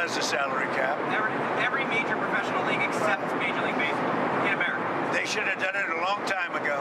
has a salary cap. Every major professional league except Major League Baseball in America. They should have done it a long time ago.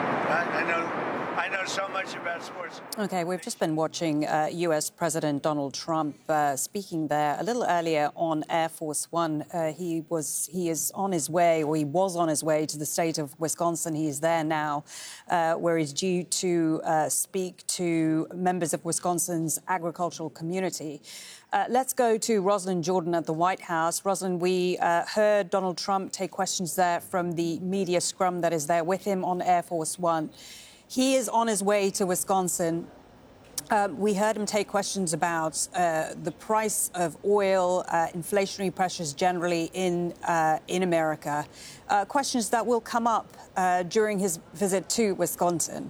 I know so much about sports. Okay, we've just been watching U.S. President Donald Trump speaking there a little earlier on Air Force One. He is on his way, or he was on his way to the state of Wisconsin. He is there now, where he's due to speak to members of Wisconsin's agricultural community. Let's go to Rosalynn Jordan at the White House. Rosalynn, we heard Donald Trump take questions there from the media scrum that is there with him on Air Force One. He is on his way to Wisconsin. We heard him take questions about the price of oil, inflationary pressures generally in America, questions that will come up during his visit to Wisconsin.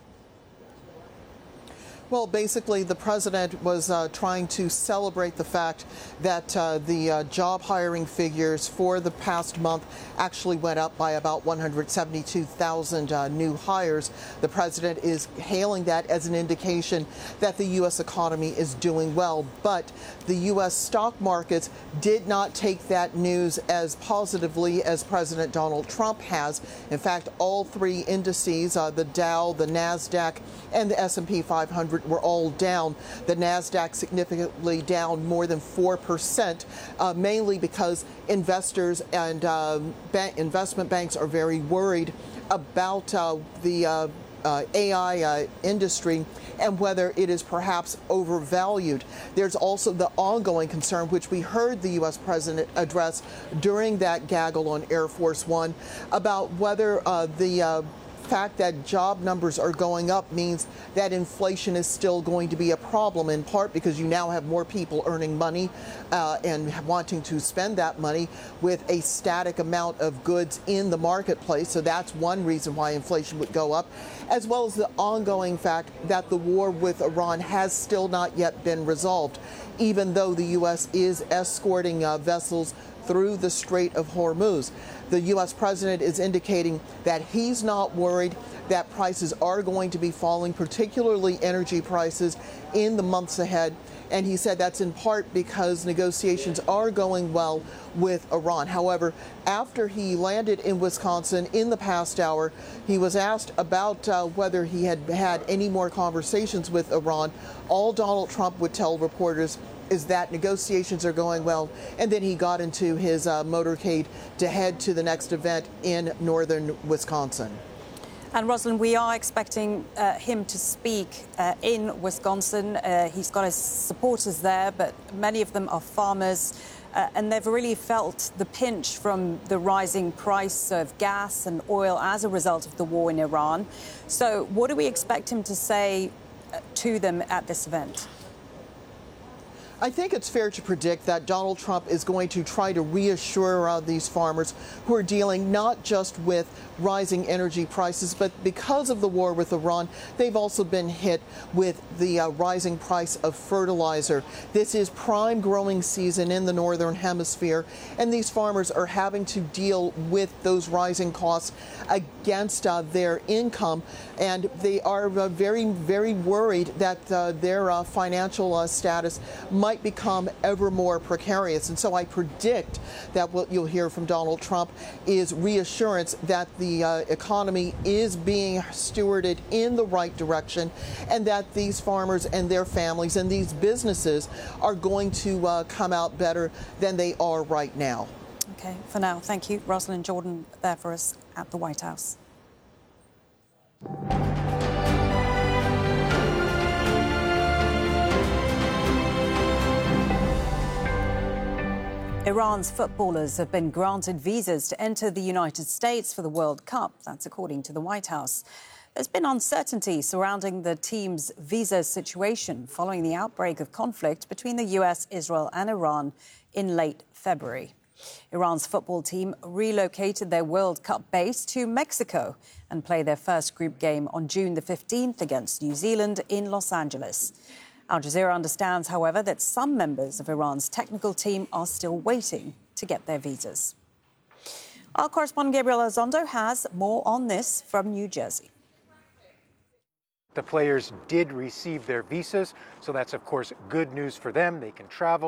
Well, basically, the president was trying to celebrate the fact that the job hiring figures for the past month actually went up by about 172,000 new hires. The president is hailing that as an indication that the U.S. economy is doing well. But the U.S. stock markets did not take that news as positively as President Donald Trump has. In fact, all three indices, the Dow, the NASDAQ, and the S&P 500 were all down. The NASDAQ significantly down more than 4%, mainly because investors and investment banks are very worried about the AI industry and whether it is perhaps overvalued. There's also the ongoing concern, which we heard the U.S. president address during that gaggle on Air Force One, about whether the fact that job numbers are going up means that inflation is still going to be a problem, in part because you now have more people earning money and wanting to spend that money with a static amount of goods in the marketplace. So that's one reason why inflation would go up, as well as the ongoing fact that the war with Iran has still not yet been resolved, even though the U.S. is escorting vessels through the Strait of Hormuz. The U.S. president is indicating that he's not worried that prices are going to be falling, particularly energy prices, in the months ahead. And he said that's in part because negotiations are going well with Iran. However, after he landed in Wisconsin in the past hour, he was asked about whether he had had any more conversations with Iran. All Donald Trump would tell reporters is that negotiations are going well, and then he got into his motorcade to head to the next event in northern Wisconsin. And Rosalynn, we are expecting him to speak in Wisconsin. He's got his supporters there, but many of them are farmers, and they've really felt the pinch from the rising price of gas and oil as a result of the war in Iran. So what do we expect him to say to them at this event? I think it's fair to predict that Donald Trump is going to try to reassure these farmers who are dealing not just with rising energy prices, but because of the war with Iran, they've also been hit with the rising price of fertilizer. This is prime growing season in the northern hemisphere, and these farmers are having to deal with those rising costs against their income, and they are very, very worried that their financial status might become ever more precarious. And so I predict that what you'll hear from Donald Trump is reassurance that the economy is being stewarded in the right direction, and that these farmers and their families and these businesses are going to come out better than they are right now. Okay, for now, thank you. Rosalynn Jordan there for us at the White House. Iran's footballers have been granted visas to enter the United States for the World Cup. That's according to the White House. There's been uncertainty surrounding the team's visa situation following the outbreak of conflict between the US, Israel and Iran in late February. Iran's football team relocated their World Cup base to Mexico and play their first group game on June the 15th against New Zealand in Los Angeles. Al Jazeera understands, however, that some members of Iran's technical team are still waiting to get their visas. Our correspondent Gabriel Elizondo has more on this from New Jersey. The players did receive their visas, so that's, of course, good news for them. They can travel.